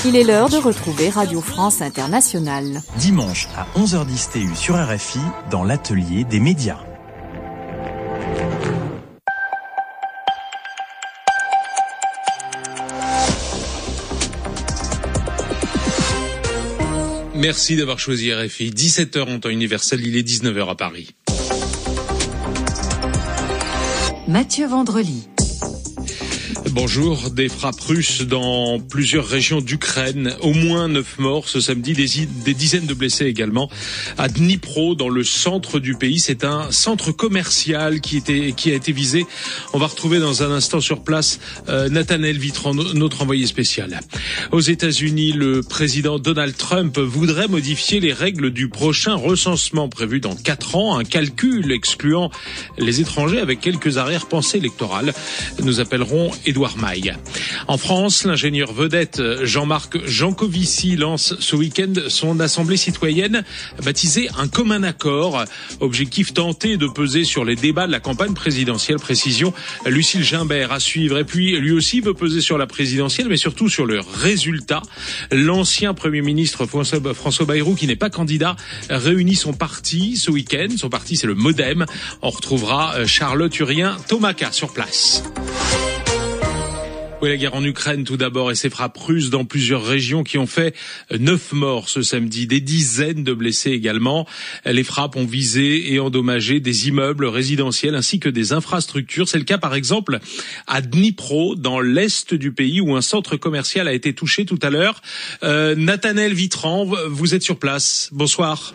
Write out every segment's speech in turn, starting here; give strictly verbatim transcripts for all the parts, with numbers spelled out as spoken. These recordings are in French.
Il est l'heure de retrouver Radio France Internationale. Dimanche à onze heures dix T U sur R F I, dans l'atelier des médias. Merci d'avoir choisi R F I. dix-sept heures en temps universel, il est dix-neuf heures à Paris. Mathieu Vendrely. Bonjour, des frappes russes dans plusieurs régions d'Ukraine, au moins neuf morts ce samedi, des, des dizaines de blessés également à Dnipro, dans le centre du pays. C'est un centre commercial qui, était, qui a été visé. On va retrouver dans un instant sur place euh, Nathanaël Vitran, notre envoyé spécial. Aux États-Unis, le président Donald Trump voudrait modifier les règles du prochain recensement prévu dans quatre ans, un calcul excluant les étrangers avec quelques arrière-pensées électorales. Nous appellerons Édouard Maille. En France, l'ingénieur vedette Jean-Marc Jancovici lance ce week-end son assemblée citoyenne baptisée Un commun accord. Objectif tenter de peser sur les débats de la campagne présidentielle. Précision, Lucille Gimbert à suivre. Et puis, lui aussi veut peser sur la présidentielle, mais surtout sur le résultat. L'ancien Premier ministre François Bayrou, qui n'est pas candidat, réunit son parti ce week-end. Son parti, c'est le MoDem. On retrouvera Charlotte Urien-Tomaka sur place. Oui, la guerre en Ukraine tout d'abord et ses frappes russes dans plusieurs régions qui ont fait neuf morts ce samedi, des dizaines de blessés également. Les frappes ont visé et endommagé des immeubles résidentiels ainsi que des infrastructures. C'est le cas par exemple à Dnipro, dans l'est du pays, où un centre commercial a été touché tout à l'heure. Euh, Nathanaël Vitran, vous êtes sur place. Bonsoir.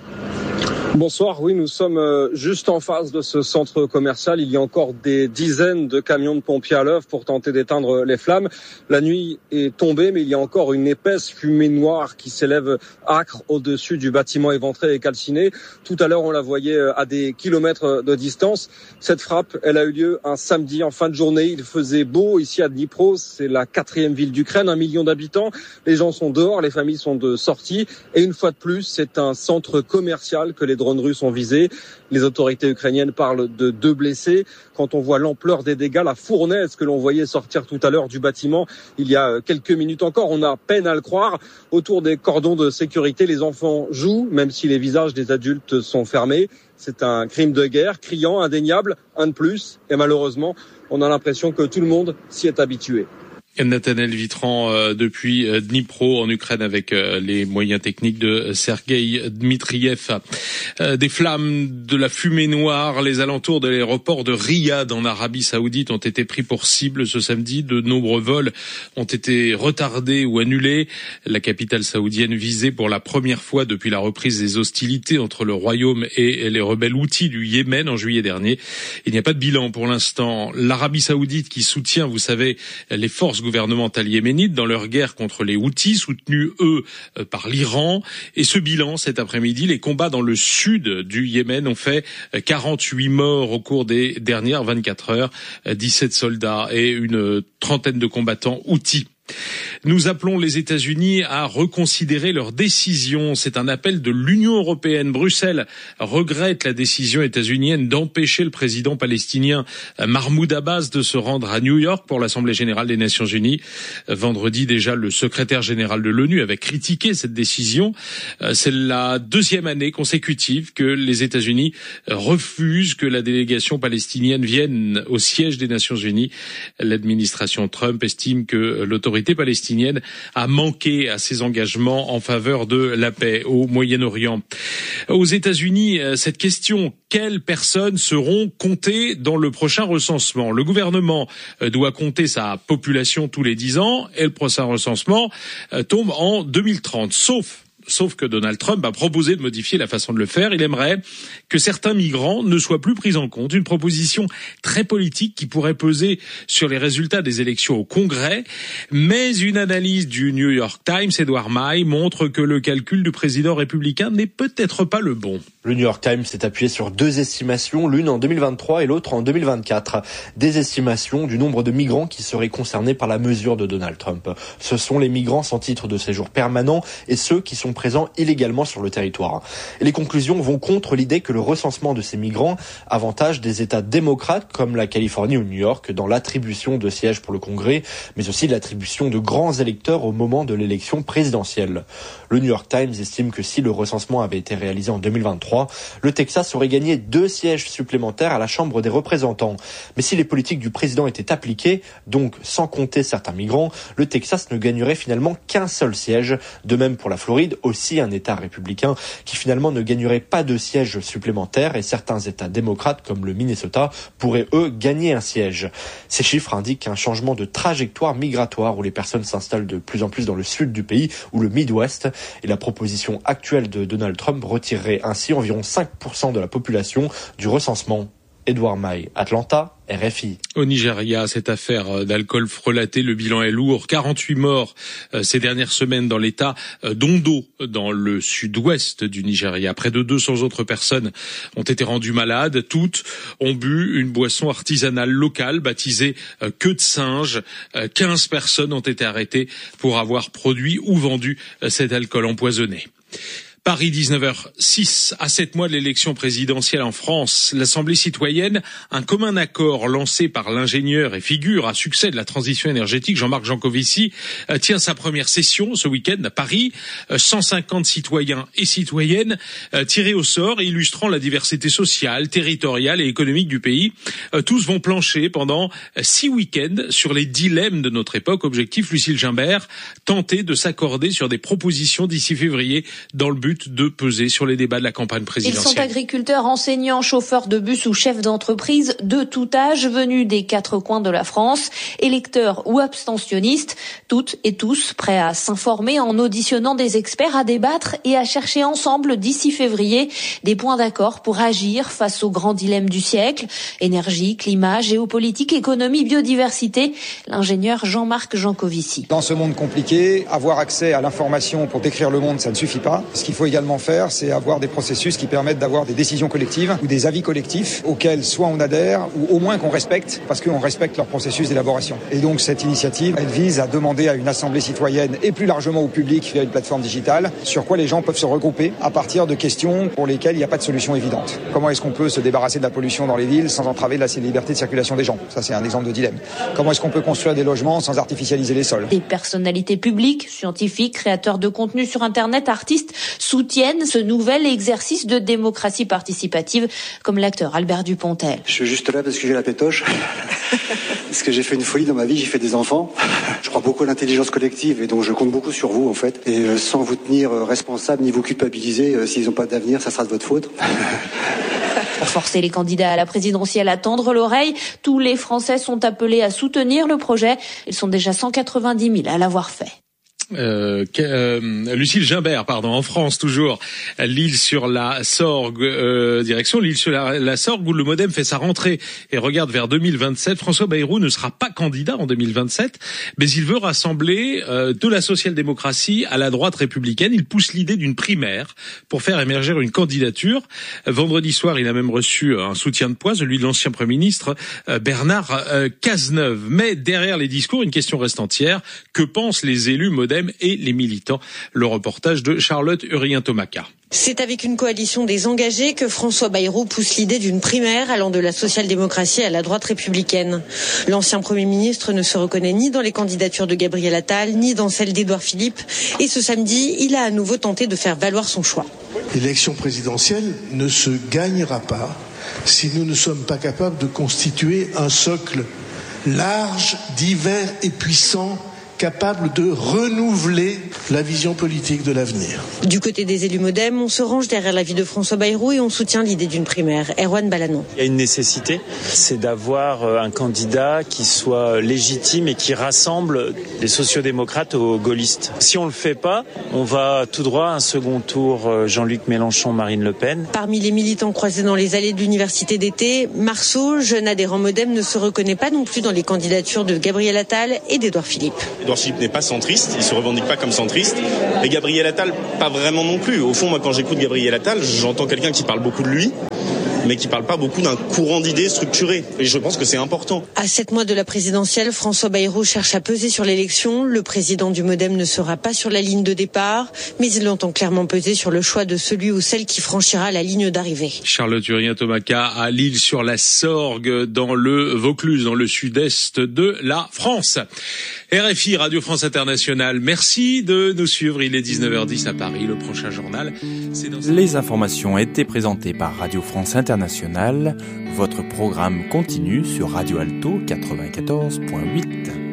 Bonsoir, oui, nous sommes juste en face de ce centre commercial. Il y a encore des dizaines de camions de pompiers à l'œuvre pour tenter d'éteindre les flammes. La nuit est tombée, mais il y a encore une épaisse fumée noire qui s'élève âcre au-dessus du bâtiment éventré et calciné. Tout à l'heure, on la voyait à des kilomètres de distance. Cette frappe, elle a eu lieu un samedi en fin de journée. Il faisait beau ici à Dnipro. C'est la quatrième ville d'Ukraine, un million d'habitants. Les gens sont dehors, les familles sont de sortie. Et une fois de plus, c'est un centre commercial que les drones russes ont visé. Les autorités ukrainiennes parlent de deux blessés. Quand on voit l'ampleur des dégâts, la fournaise que l'on voyait sortir tout à l'heure du bâtiment il y a quelques minutes encore, on a peine à le croire. Autour des cordons de sécurité, les enfants jouent, même si les visages des adultes sont fermés. C'est un crime de guerre, criant, indéniable, un de plus. Et malheureusement, on a l'impression que tout le monde s'y est habitué. Nathanaël Vitran euh, depuis euh, Dnipro en Ukraine avec euh, les moyens techniques de Sergueï Dmitriev. Euh, des flammes, de la fumée noire, les alentours de l'aéroport de Riyad en Arabie Saoudite ont été pris pour cible ce samedi. De nombreux vols ont été retardés ou annulés. La capitale saoudienne visée pour la première fois depuis la reprise des hostilités entre le Royaume et les rebelles houthis du Yémen en juillet dernier. Il n'y a pas de bilan pour l'instant. L'Arabie Saoudite qui soutient, vous savez, les forces gouvernementales yéménites dans leur guerre contre les Houthis, soutenus eux par l'Iran. Et ce bilan, cet après-midi, les combats dans le sud du Yémen ont fait quarante-huit morts au cours des dernières vingt-quatre heures, dix-sept soldats et une trentaine de combattants houthis. Nous appelons les États-Unis à reconsidérer leur décision. C'est un appel de l'Union européenne. Bruxelles regrette la décision états-unienne d'empêcher le président palestinien Mahmoud Abbas de se rendre à New York pour l'Assemblée générale des Nations unies. Vendredi déjà, le secrétaire général de l'ONU avait critiqué cette décision. C'est la deuxième année consécutive que les États-Unis refusent que la délégation palestinienne vienne au siège des Nations unies. L'administration Trump estime que l'autorité palestinienne a manqué à ses engagements en faveur de la paix au Moyen-Orient. Aux États-Unis, cette question, quelles personnes seront comptées dans le prochain recensement? Le gouvernement doit compter sa population tous les dix ans et le prochain recensement tombe en deux mille trente, sauf Sauf que Donald Trump a proposé de modifier la façon de le faire. Il aimerait que certains migrants ne soient plus pris en compte. Une proposition très politique qui pourrait peser sur les résultats des élections au Congrès. Mais une analyse du New York Times, Édouard Maille, montre que le calcul du président républicain n'est peut-être pas le bon. Le New York Times s'est appuyé sur deux estimations, l'une en deux mille vingt-trois et l'autre en deux mille vingt-quatre. Des estimations du nombre de migrants qui seraient concernés par la mesure de Donald Trump. Ce sont les migrants sans titre de séjour permanent et ceux qui sont présents illégalement sur le territoire. Et les conclusions vont contre l'idée que le recensement de ces migrants avantage des États démocrates comme la Californie ou New York dans l'attribution de sièges pour le Congrès, mais aussi l'attribution de grands électeurs au moment de l'élection présidentielle. Le New York Times estime que si le recensement avait été réalisé en deux mille vingt-trois, le Texas aurait gagné deux sièges supplémentaires à la Chambre des représentants. Mais si les politiques du président étaient appliquées, donc sans compter certains migrants, le Texas ne gagnerait finalement qu'un seul siège. De même pour la Floride, aussi un État républicain, qui finalement ne gagnerait pas de sièges supplémentaires, et certains États démocrates comme le Minnesota pourraient eux gagner un siège. Ces chiffres indiquent un changement de trajectoire migratoire où les personnes s'installent de plus en plus dans le sud du pays ou le Midwest, et la proposition actuelle de Donald Trump retirerait ainsi environ cinq pour cent de la population du recensement. Édouard Maille, Atlanta, R F I. Au Nigeria, cette affaire d'alcool frelaté, le bilan est lourd. quarante-huit morts euh, ces dernières semaines dans l'état euh, d'Ondo, dans le sud-ouest du Nigeria. Près de deux cents autres personnes ont été rendues malades. Toutes ont bu une boisson artisanale locale baptisée euh, queue de singe. Euh, quinze personnes ont été arrêtées pour avoir produit ou vendu euh, cet alcool empoisonné. Paris, dix-neuf heures six, à sept mois de l'élection présidentielle en France, l'Assemblée citoyenne, un commun accord lancé par l'ingénieur et figure à succès de la transition énergétique, Jean-Marc Jancovici, tient sa première session ce week-end à Paris. cent cinquante citoyens et citoyennes tirés au sort et illustrant la diversité sociale, territoriale et économique du pays. Tous vont plancher pendant six week-ends sur les dilemmes de notre époque. Objectif, Lucille Gimbert, tenter de s'accorder sur des propositions d'ici février dans le but de peser sur les débats de la campagne présidentielle. Ils sont agriculteurs, enseignants, chauffeurs de bus ou chefs d'entreprise de tout âge, venus des quatre coins de la France, électeurs ou abstentionnistes, toutes et tous prêts à s'informer en auditionnant des experts, à débattre et à chercher ensemble d'ici février des points d'accord pour agir face aux grands dilemmes du siècle, énergie, climat, géopolitique, économie, biodiversité. L'ingénieur Jean-Marc Jancovici. Dans ce monde compliqué, avoir accès à l'information pour décrire le monde, ça ne suffit pas. Ce qu'il faut également faire, c'est avoir des processus qui permettent d'avoir des décisions collectives ou des avis collectifs auxquels soit on adhère ou au moins qu'on respecte parce qu'on respecte leur processus d'élaboration. Et donc cette initiative, elle vise à demander à une assemblée citoyenne et plus largement au public via une plateforme digitale sur quoi les gens peuvent se regrouper à partir de questions pour lesquelles il n'y a pas de solution évidente. Comment est-ce qu'on peut se débarrasser de la pollution dans les villes sans entraver la liberté de circulation des gens? Ça, c'est un exemple de dilemme. Comment est-ce qu'on peut construire des logements sans artificialiser les sols? Des personnalités publiques, scientifiques, créateurs de contenu sur Internet, artistes, soutiennent ce nouvel exercice de démocratie participative, comme l'acteur Albert Dupontel. Je suis juste là parce que j'ai la pétoche, parce que j'ai fait une folie dans ma vie, j'ai fait des enfants. Je crois beaucoup à l'intelligence collective et donc je compte beaucoup sur vous en fait. Et euh, sans vous tenir euh, responsable ni vous culpabiliser, euh, s'ils n'ont pas d'avenir, ça sera de votre faute. Pour forcer les candidats à la présidentielle à tendre l'oreille, tous les Français sont appelés à soutenir le projet. Ils sont déjà cent quatre-vingt-dix mille à l'avoir fait. Euh, euh, Lucille Gimbert, pardon, en France toujours, l'île sur la Sorgue, euh, direction l'île sur la, la Sorgue où le MoDem fait sa rentrée et regarde vers deux mille vingt-sept. François Bayrou ne sera pas candidat en deux mille vingt-sept, mais il veut rassembler euh, de la social-démocratie à la droite républicaine. Il pousse l'idée d'une primaire pour faire émerger une candidature. Vendredi soir, il a même reçu un soutien de poids, celui de l'ancien Premier ministre euh, Bernard euh, Cazeneuve. Mais derrière les discours, une question reste entière. Que pensent les élus MoDem et les militants? Le reportage de Charlotte Hurrien-Tomaca. C'est avec une coalition des engagés que François Bayrou pousse l'idée d'une primaire allant de la social-démocratie à la droite républicaine. L'ancien Premier ministre ne se reconnaît ni dans les candidatures de Gabriel Attal, ni dans celle d'Édouard Philippe. Et ce samedi, il a à nouveau tenté de faire valoir son choix. L'élection présidentielle ne se gagnera pas si nous ne sommes pas capables de constituer un socle large, divers et puissant, capable de renouveler la vision politique de l'avenir. Du côté des élus MoDem, on se range derrière l'avis de François Bayrou et on soutient l'idée d'une primaire. Erwan Balanon. Il y a une nécessité, c'est d'avoir un candidat qui soit légitime et qui rassemble les sociodémocrates aux gaullistes. Si on le fait pas, on va tout droit à un second tour Jean-Luc Mélenchon, Marine Le Pen. Parmi les militants croisés dans les allées de l'université d'été, Marceau, jeune adhérent MoDem, ne se reconnaît pas non plus dans les candidatures de Gabriel Attal et d'Édouard Philippe. Édouard Philippe n'est pas centriste, il se revendique pas comme centriste, et Gabriel Attal pas vraiment non plus. Au fond, moi quand j'écoute Gabriel Attal, j'entends quelqu'un qui parle beaucoup de lui mais qui parle pas beaucoup d'un courant d'idées structuré. Et je pense que c'est important. À sept mois de la présidentielle, François Bayrou cherche à peser sur l'élection. Le président du MoDem ne sera pas sur la ligne de départ, mais il entend clairement peser sur le choix de celui ou celle qui franchira la ligne d'arrivée. Charlotte Urien-Tomaca à L'Isle-sur-la-Sorgue, dans le Vaucluse, dans le sud-est de la France. R F I, Radio France Internationale, merci de nous suivre. Il est dix-neuf heures dix à Paris. Le prochain journal, c'est dans... Les informations étaient présentées par Radio France Internationale. Votre programme continue sur Radio Alto quatre-vingt-quatorze virgule huit.